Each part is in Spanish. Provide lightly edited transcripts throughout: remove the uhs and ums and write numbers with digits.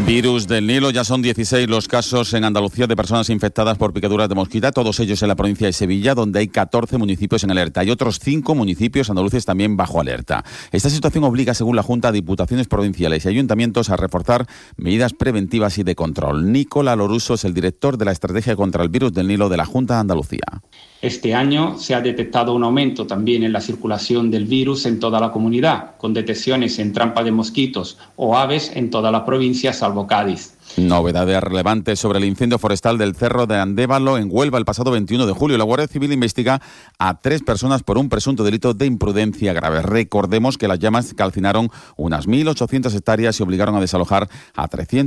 Virus del Nilo, ya son 16 los casos en Andalucía de personas infectadas por picaduras de mosquita, todos ellos en la provincia de Sevilla, donde hay 14 municipios en alerta y otros 5 municipios andaluces también bajo alerta. Esta situación obliga, según la Junta, a diputaciones provinciales y ayuntamientos a reforzar medidas preventivas y de control. Nicola Loruso es el director de la Estrategia contra el Virus del Nilo de la Junta de Andalucía. Este año se ha detectado un aumento también en la circulación del virus en toda la comunidad, con detecciones en trampa de mosquitos o aves en toda la provincia, salvo Cádiz. Novedades relevantes sobre el incendio forestal del Cerro de Andévalo en Huelva el pasado 21 de julio. La Guardia Civil investiga a 3 personas por un presunto delito de imprudencia grave. Recordemos que las llamas calcinaron unas 1.800 hectáreas y obligaron a desalojar a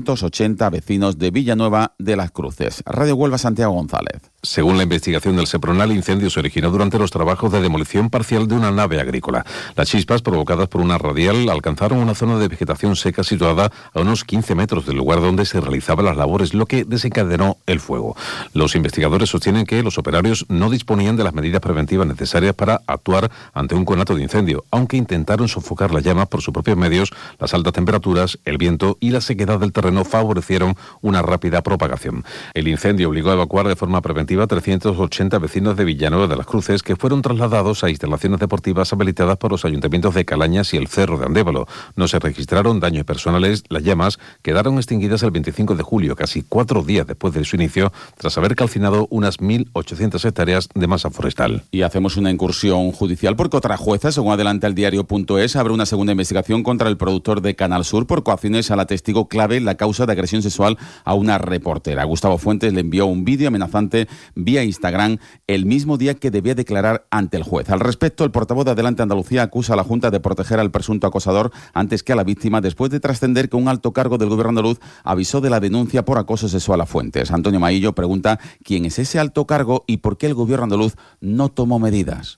380 vecinos de Villanueva de las Cruces. Radio Huelva, Santiago González. Según la investigación del Seprona, el incendio se originó durante los trabajos de demolición parcial de una nave agrícola. Las chispas, provocadas por una radial, alcanzaron una zona de vegetación seca situada a unos 15 metros del lugar donde se realizaban las labores, lo que desencadenó el fuego. Los investigadores sostienen que los operarios no disponían de las medidas preventivas necesarias para actuar ante un conato de incendio, aunque intentaron sofocar las llamas por sus propios medios. Las altas temperaturas, el viento y la sequedad del terreno favorecieron una rápida propagación. El incendio obligó a evacuar de forma preventiva a 380 vecinos de Villanueva de las Cruces, que fueron trasladados a instalaciones deportivas habilitadas por los ayuntamientos de Calañas y el Cerro de Andévalo. No se registraron daños personales. Las llamas quedaron extinguidas el 25 de julio, casi 4 días después de su inicio, tras haber calcinado unas 1.800 hectáreas de masa forestal. Y hacemos una incursión judicial porque otra jueza, según adelanta el diario.es, abre una segunda investigación contra el productor de Canal Sur por coacciones a la testigo clave en la causa de agresión sexual a una reportera. Gustavo Fuentes le envió un vídeo amenazante vía Instagram el mismo día que debía declarar ante el juez. Al respecto, el portavoz de Adelante Andalucía acusa a la Junta de proteger al presunto acosador antes que a la víctima, después de trascender que un alto cargo del gobierno andaluz avisó de la denuncia por acoso sexual a Fuentes. Antonio Maillo pregunta quién es ese alto cargo y por qué el gobierno andaluz no tomó medidas.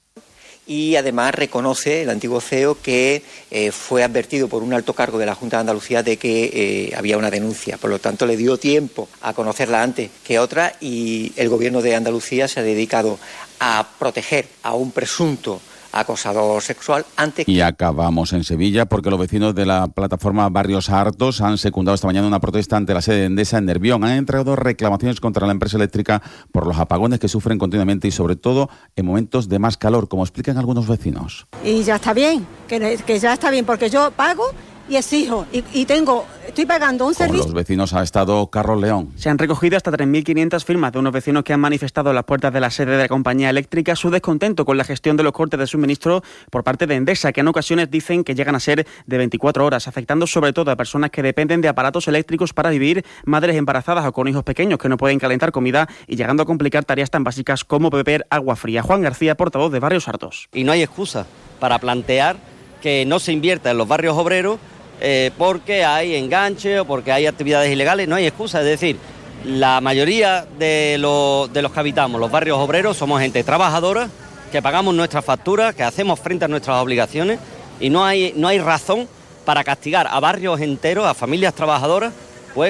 Y además reconoce el antiguo CEO que fue advertido por un alto cargo de la Junta de Andalucía de que había una denuncia. Por lo tanto, le dio tiempo a conocerla antes que otra y el Gobierno de Andalucía se ha dedicado a proteger a un presunto acosador sexual antes. Y acabamos en Sevilla porque los vecinos de la plataforma Barrios Hartos han secundado esta mañana una protesta ante la sede de Endesa en Nervión. Han entregado reclamaciones contra la empresa eléctrica por los apagones que sufren continuamente y sobre todo en momentos de más calor, como explican algunos vecinos. Y ya está bien, que ya está bien, porque yo pago y exijo y estoy pagando un servicio. Con los vecinos ha estado Carlos León. Se han recogido hasta 3.500 firmas de unos vecinos que han manifestado en las puertas de la sede de la compañía eléctrica su descontento con la gestión de los cortes de suministro por parte de Endesa, que en ocasiones dicen que llegan a ser de 24 horas, afectando sobre todo a personas que dependen de aparatos eléctricos para vivir, madres embarazadas o con hijos pequeños que no pueden calentar comida y llegando a complicar tareas tan básicas como beber agua fría. Juan García, portavoz de Barrios Hartos. Y no hay excusa para plantear que no se invierta en los barrios obreros porque hay enganche o porque hay actividades ilegales. No hay excusa, es decir, la mayoría de los que habitamos los barrios obreros somos gente trabajadora, que pagamos nuestras facturas, que hacemos frente a nuestras obligaciones y no hay razón para castigar a barrios enteros, a familias trabajadoras, pues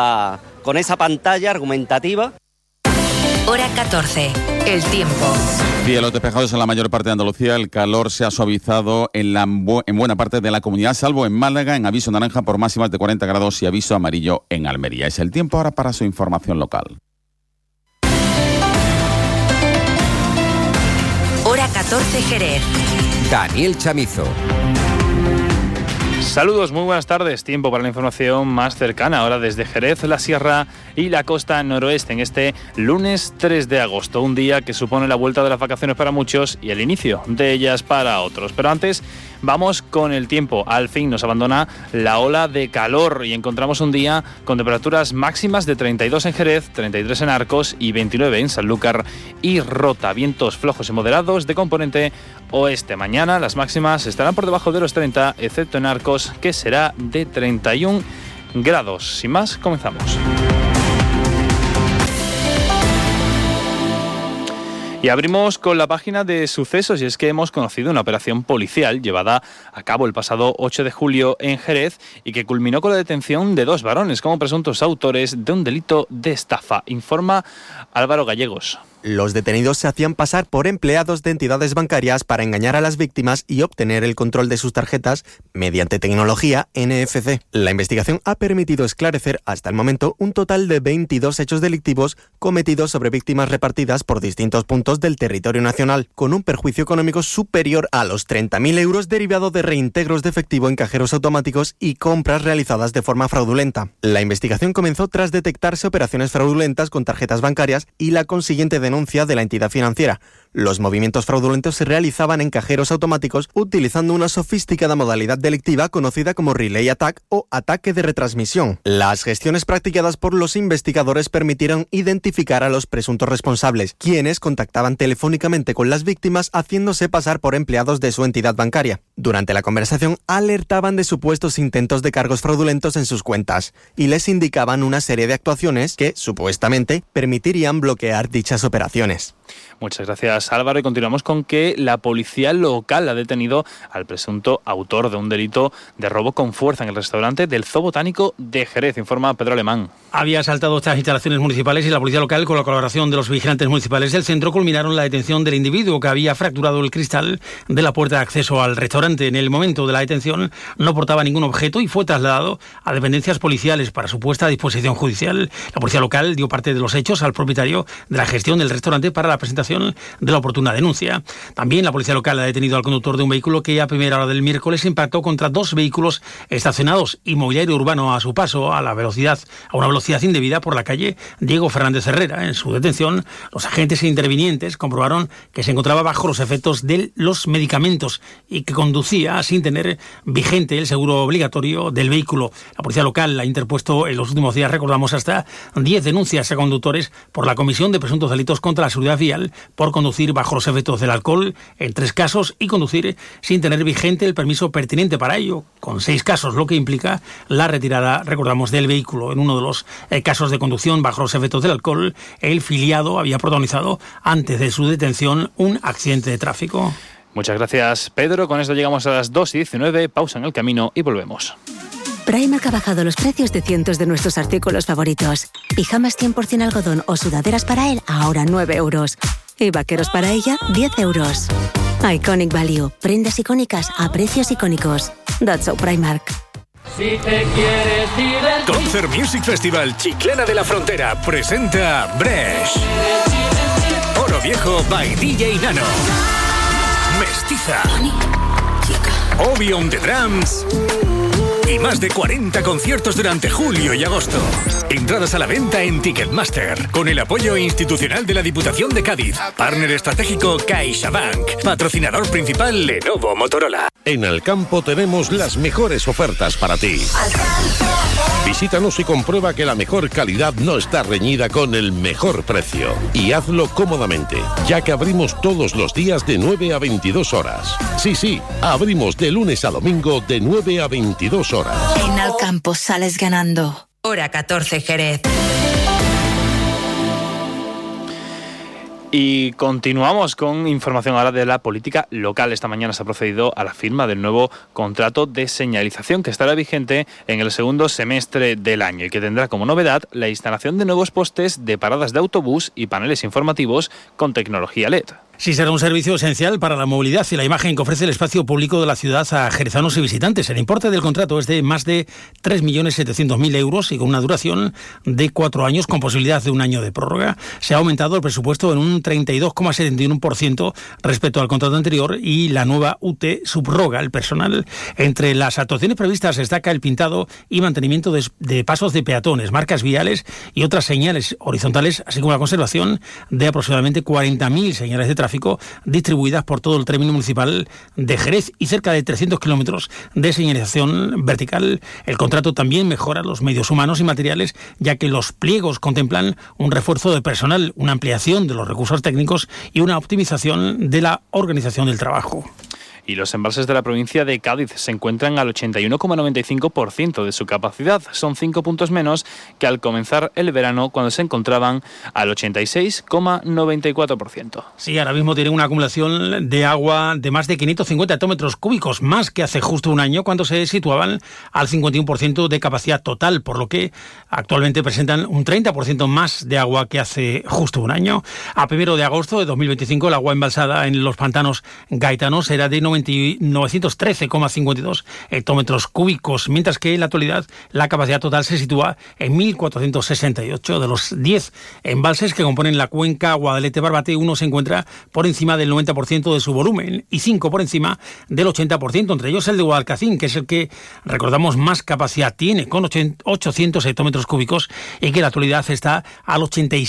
con esa pantalla argumentativa. Hora 14, el tiempo. Cielos despejados en la mayor parte de Andalucía. El calor se ha suavizado en buena parte de la comunidad, salvo en Málaga, en aviso naranja por máximas de 40 grados y aviso amarillo en Almería. Es el tiempo ahora para su información local. Hora 14, Jerez. Daniel Chamizo. Saludos, muy buenas tardes. Tiempo para la información más cercana, ahora desde Jerez, la Sierra y la costa noroeste, en este lunes 3 de agosto, un día que supone la vuelta de las vacaciones para muchos y el inicio de ellas para otros. Pero antes, vamos con el tiempo. Al fin nos abandona la ola de calor y encontramos un día con temperaturas máximas de 32 en Jerez, 33 en Arcos y 29 en Sanlúcar y Rota. Vientos flojos y moderados de componente oeste. Mañana las máximas estarán por debajo de los 30, excepto en Arcos, que será de 31 grados. Sin más, comenzamos. Y abrimos con la página de sucesos, y es que hemos conocido una operación policial llevada a cabo el pasado 8 de julio en Jerez y que culminó con la detención de 2 varones como presuntos autores de un delito de estafa. Informa Álvaro Gallegos. Los detenidos se hacían pasar por empleados de entidades bancarias para engañar a las víctimas y obtener el control de sus tarjetas mediante tecnología NFC. La investigación ha permitido esclarecer hasta el momento un total de 22 hechos delictivos cometidos sobre víctimas repartidas por distintos puntos del territorio nacional, con un perjuicio económico superior a los 30.000 euros derivado de reintegros de efectivo en cajeros automáticos y compras realizadas de forma fraudulenta. La investigación comenzó tras detectarse operaciones fraudulentas con tarjetas bancarias y la consiguiente denuncia de la entidad financiera. Los movimientos fraudulentos se realizaban en cajeros automáticos utilizando una sofisticada modalidad delictiva conocida como relay attack o ataque de retransmisión. Las gestiones practicadas por los investigadores permitieron identificar a los presuntos responsables, quienes contactaban telefónicamente con las víctimas haciéndose pasar por empleados de su entidad bancaria. Durante la conversación alertaban de supuestos intentos de cargos fraudulentos en sus cuentas y les indicaban una serie de actuaciones que, supuestamente, permitirían bloquear dichas operaciones. Muchas gracias, Álvaro. Y continuamos con que la policía local ha detenido al presunto autor de un delito de robo con fuerza en el restaurante del Zoo Botánico de Jerez, informa Pedro Alemán. Había asaltado estas instalaciones municipales y la policía local, con la colaboración de los vigilantes municipales del centro, culminaron la detención del individuo que había fracturado el cristal de la puerta de acceso al restaurante. En el momento de la detención no portaba ningún objeto y fue trasladado a dependencias policiales para su puesta a disposición judicial. La policía local dio parte de los hechos al propietario de la gestión del restaurante para la presentación de la oportuna denuncia. También la policía local ha detenido al conductor de un vehículo que a primera hora del miércoles impactó contra dos vehículos estacionados y mobiliario urbano a su paso a una velocidad indebida por la calle Diego Fernández Herrera. En su detención, los agentes e intervinientes comprobaron que se encontraba bajo los efectos de los medicamentos y que conducía sin tener vigente el seguro obligatorio del vehículo. La policía local ha interpuesto en los últimos días, recordamos, hasta 10 denuncias a conductores por la comisión de presuntos delitos contra la seguridad vial, por conducir bajo los efectos del alcohol en 3 casos y conducir sin tener vigente el permiso pertinente para ello, con 6 casos, lo que implica la retirada, recordamos, del vehículo. En uno de los casos de conducción bajo los efectos del alcohol, el filiado había protagonizado antes de su detención un accidente de tráfico. Muchas gracias, Pedro. Con esto llegamos a las 2:19, pausa en el camino y volvemos. Primark ha bajado los precios de cientos de nuestros artículos favoritos. Pijamas 100% algodón o sudaderas para él, ahora 9 euros. Y vaqueros para ella, 10 euros. Iconic Value. Prendas icónicas a precios icónicos. That's so Primark. Si te quieres divertir. Concert Music Festival Chiclana de la Frontera presenta Bresh. Oro Viejo by DJ Nano. Mestiza. Obi on the Drums. Y más de 40 conciertos durante julio y agosto. Entradas a la venta en Ticketmaster, con el apoyo institucional de la Diputación de Cádiz. Partner estratégico CaixaBank. Patrocinador principal Lenovo Motorola. En Alcampo tenemos las mejores ofertas para ti. Visítanos y comprueba que la mejor calidad no está reñida con el mejor precio. Y hazlo cómodamente, ya que abrimos todos los días de 9 a 22 horas. Sí, abrimos de lunes a domingo de 9 a 22 horas. En Alcampo sales ganando. Hora 14 Jerez. Y continuamos con información ahora de la política local. Esta mañana se ha procedido a la firma del nuevo contrato de señalización que estará vigente en el segundo semestre del año y que tendrá como novedad la instalación de nuevos postes de paradas de autobús y paneles informativos con tecnología LED. Sí, será un servicio esencial para la movilidad y la imagen que ofrece el espacio público de la ciudad a jerezanos y visitantes. El importe del contrato es de más de 3.700.000 euros y con una duración de 4 años con posibilidad de un año de prórroga. Se ha aumentado el presupuesto en un 32,71% respecto al contrato anterior y la nueva UT subroga el personal. Entre las actuaciones previstas destaca el pintado y mantenimiento de pasos de peatones, marcas viales y otras señales horizontales, así como la conservación de aproximadamente 40.000 señales de tráfico distribuidas por todo el término municipal de Jerez y cerca de 300 kilómetros de señalización vertical. El contrato también mejora los medios humanos y materiales, ya que los pliegos contemplan un refuerzo de personal, una ampliación de los recursos técnicos y una optimización de la organización del trabajo. y los embalses de la provincia de Cádiz se encuentran al 81,95% de su capacidad. Son 5 puntos menos que al comenzar el verano, cuando se encontraban al 86,94%. Sí, ahora mismo tienen una acumulación de agua de más de 550 hectómetros cúbicos, más que hace justo un año, cuando se situaban al 51% de capacidad total, por lo que actualmente presentan un 30% más de agua que hace justo un año. A 1 de agosto de 2025, el agua embalsada en los pantanos gaitanos era de 913,52 hectómetros cúbicos, mientras que en la actualidad la capacidad total se sitúa en 1.468. De los 10 embalses que componen la cuenca Guadalete-Barbate, uno se encuentra por encima del 90% de su volumen y 5 por encima del 80%, entre ellos el de Guadalcacín, que es el que, recordamos, más capacidad tiene, con 800 hectómetros cúbicos, y que en la actualidad está al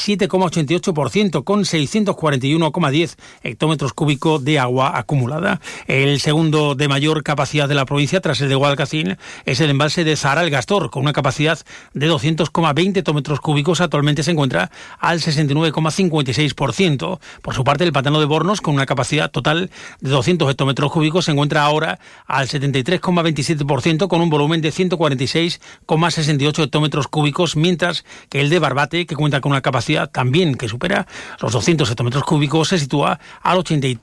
87,88%, con 641,10 hectómetros cúbicos de agua acumulada. El segundo de mayor capacidad de la provincia, tras el de Guadalcacín, es el embalse de Zahara el Gastor, con una capacidad de 200,20 hectómetros cúbicos. Actualmente se encuentra al 69,56%. Por su parte, el pantano de Bornos, con una capacidad total de 200 hectómetros cúbicos, se encuentra ahora al 73,27%, con un volumen de 146,68 hectómetros cúbicos, mientras que el de Barbate, que cuenta con una capacidad también que supera los 200 hectómetros cúbicos, se sitúa al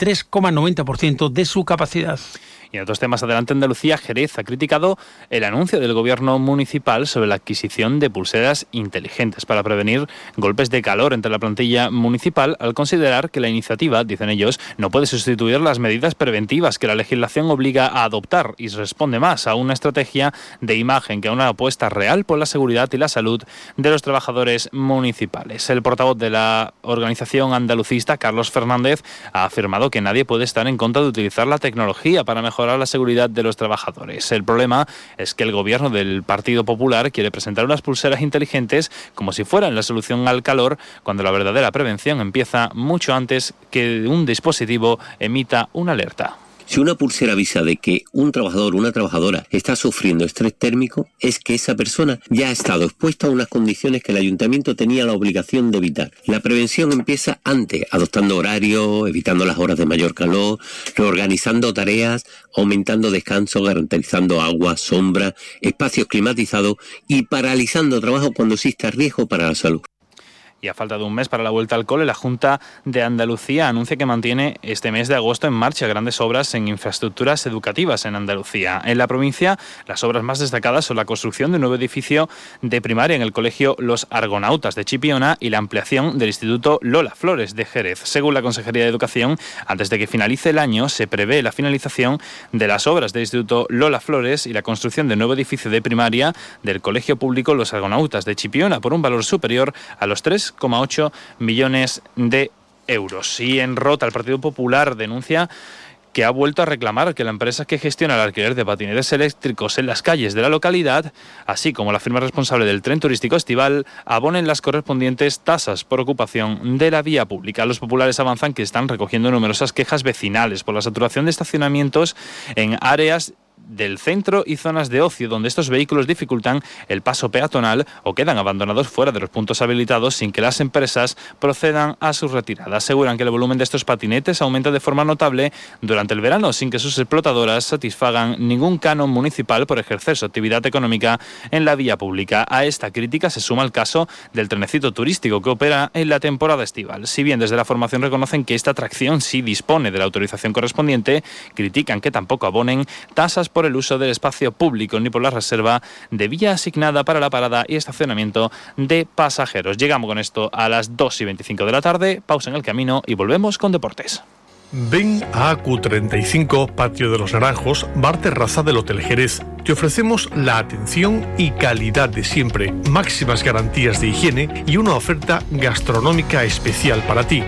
83,90% de su capacidad. Y en otros temas, adelante Andalucía, Jerez ha criticado el anuncio del gobierno municipal sobre la adquisición de pulseras inteligentes para prevenir golpes de calor entre la plantilla municipal, al considerar que la iniciativa, dicen ellos, no puede sustituir las medidas preventivas que la legislación obliga a adoptar y responde más a una estrategia de imagen que a una apuesta real por la seguridad y la salud de los trabajadores municipales. El portavoz de la organización andalucista, Carlos Fernández, ha afirmado que nadie puede estar en contra de utilizar la tecnología para mejorar la seguridad de los trabajadores. El problema es que el gobierno del Partido Popular quiere presentar unas pulseras inteligentes como si fueran la solución al calor, cuando la verdadera prevención empieza mucho antes que un dispositivo emita una alerta. Si una pulsera avisa de que un trabajador o una trabajadora está sufriendo estrés térmico, es que esa persona ya ha estado expuesta a unas condiciones que el ayuntamiento tenía la obligación de evitar. La prevención empieza antes, adoptando horarios, evitando las horas de mayor calor, reorganizando tareas, aumentando descanso, garantizando agua, sombra, espacios climatizados y paralizando trabajo cuando exista riesgo para la salud. Y a falta de un mes para la vuelta al cole, la Junta de Andalucía anuncia que mantiene este mes de agosto en marcha grandes obras en infraestructuras educativas en Andalucía. En la provincia, las obras más destacadas son la construcción de un nuevo edificio de primaria en el colegio Los Argonautas de Chipiona y la ampliación del Instituto Lola Flores de Jerez. Según la Consejería de Educación, antes de que finalice el año, se prevé la finalización de las obras del Instituto Lola Flores y la construcción del nuevo edificio de primaria del colegio público Los Argonautas de Chipiona por un valor superior a los 3,8 millones de euros. Y en Rota, el Partido Popular denuncia que ha vuelto a reclamar que la empresa que gestiona el alquiler de patinetes eléctricos en las calles de la localidad, así como la firma responsable del tren turístico estival, abonen las correspondientes tasas por ocupación de la vía pública. Los populares avanzan que están recogiendo numerosas quejas vecinales por la saturación de estacionamientos en áreas del centro y zonas de ocio, donde estos vehículos dificultan el paso peatonal o quedan abandonados fuera de los puntos habilitados sin que las empresas procedan a su retirada. Aseguran que el volumen de estos patinetes aumenta de forma notable durante el verano, sin que sus explotadoras satisfagan ningún canon municipal por ejercer su actividad económica en la vía pública. A esta crítica se suma el caso del trenecito turístico que opera en la temporada estival. Si bien desde la formación reconocen que esta atracción sí dispone de la autorización correspondiente, critican que tampoco abonen tasas por el uso del espacio público ni por la reserva de vía asignada para la parada y estacionamiento de pasajeros. Llegamos con esto a las 2:25 de la tarde, pausa en el camino y volvemos con deportes. Ven a AQ35, Patio de los Naranjos, bar terraza del Hotel Jerez. Te ofrecemos la atención y calidad de siempre, máximas garantías de higiene y una oferta gastronómica especial para ti.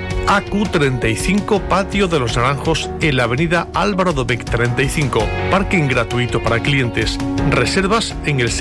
AQ35, Patio de los Naranjos, en la avenida Álvaro Dobech 35. Parking gratuito para clientes. Reservas en el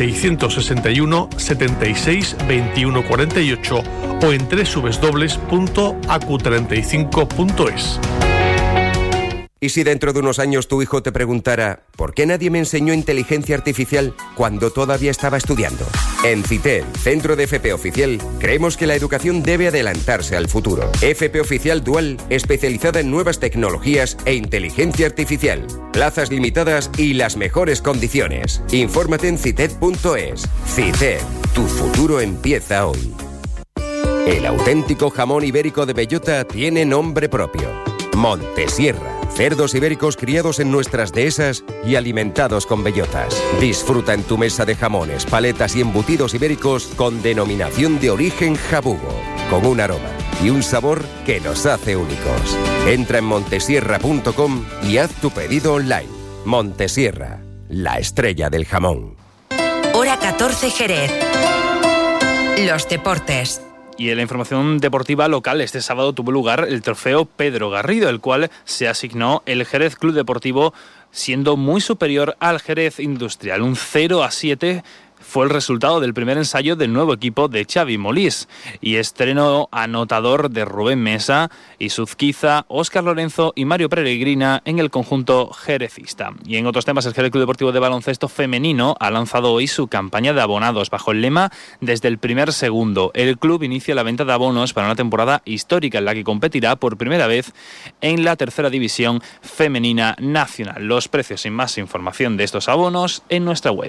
661 76 21 48 o en www.acu35.es. ¿Y si dentro de unos años tu hijo te preguntara ¿por qué nadie me enseñó inteligencia artificial cuando todavía estaba estudiando? En CITED, Centro de FP Oficial, creemos que la educación debe adelantarse al futuro. FP Oficial Dual, especializada en nuevas tecnologías e inteligencia artificial. Plazas limitadas y las mejores condiciones. Infórmate en cited.es. CITED, tu futuro empieza hoy. El auténtico jamón ibérico de bellota tiene nombre propio. Montesierra. Cerdos ibéricos criados en nuestras dehesas y alimentados con bellotas. Disfruta en tu mesa de jamones, paletas y embutidos ibéricos con denominación de origen jabugo, con un aroma y un sabor que nos hace únicos. Entra en montesierra.com y haz tu pedido online. Montesierra, la estrella del jamón. Hora 14 Jerez. Los deportes. Y en la información deportiva local, este sábado tuvo lugar el trofeo Pedro Garrido, el cual se asignó el Jerez Club Deportivo, siendo muy superior al Jerez Industrial. Un 0-7 fue el resultado del primer ensayo del nuevo equipo de Xavi Molís y estreno anotador de Rubén Mesa, Isuzquiza, Óscar Lorenzo y Mario Peregrina en el conjunto jerezista. Y en otros temas, el Jerez Club Deportivo de Baloncesto Femenino ha lanzado hoy su campaña de abonados bajo el lema Desde el primer segundo. El club inicia la venta de abonos para una temporada histórica en la que competirá por primera vez en la tercera división femenina nacional. Los precios y más información de estos abonos en nuestra web.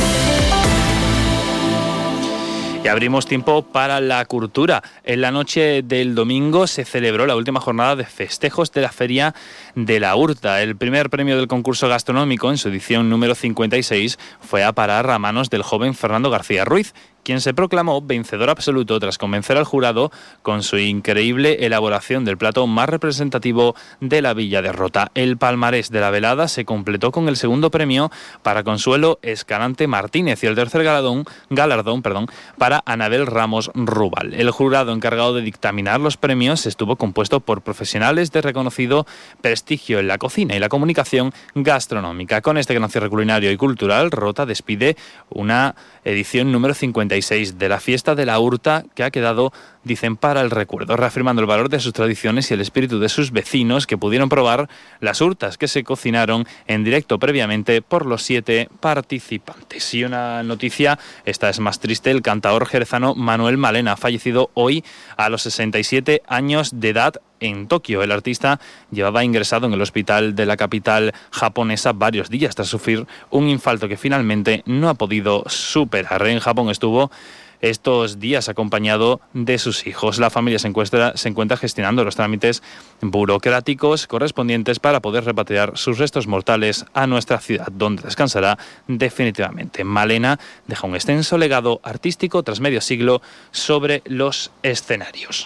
Y abrimos tiempo para la cultura. En la noche del domingo se celebró la última jornada de festejos de la Feria de la Hurta. El primer premio del concurso gastronómico, en su edición número 56, fue a parar a manos del joven Fernando García Ruiz, quien se proclamó vencedor absoluto tras convencer al jurado con su increíble elaboración del plato más representativo de la Villa de Rota. El palmarés de la velada se completó con el segundo premio para Consuelo Escalante Martínez y el tercer galardón para Anabel Ramos Rubal. El jurado encargado de dictaminar los premios estuvo compuesto por profesionales de reconocido prestigio en la cocina y la comunicación gastronómica. Con este gran cierre culinario y cultural, Rota despide una edición número 56 de la Fiesta de la Hurta, que ha quedado, dicen, para el recuerdo, reafirmando el valor de sus tradiciones y el espíritu de sus vecinos, que pudieron probar las hurtas que se cocinaron en directo previamente por los 7 participantes. Y una noticia, esta es más triste: el cantaor jerezano Manuel Malena ha fallecido hoy a los 67 años de edad en Tokio. El artista llevaba ingresado en el hospital de la capital japonesa varios días tras sufrir un infarto que finalmente no ha podido superar. En Japón estuvo estos días acompañado de sus hijos. La familia se encuentra gestionando los trámites burocráticos correspondientes para poder repatriar sus restos mortales a nuestra ciudad, donde descansará definitivamente. Malena deja un extenso legado artístico tras medio siglo sobre los escenarios.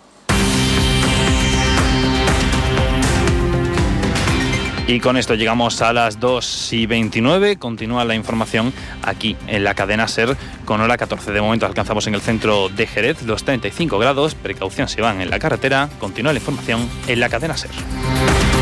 Y con esto llegamos a las 2:29. Continúa la información aquí en la cadena SER con hora 14. De momento alcanzamos en el centro de Jerez los 35 grados. Precaución si van en la carretera. Continúa la información en la cadena SER.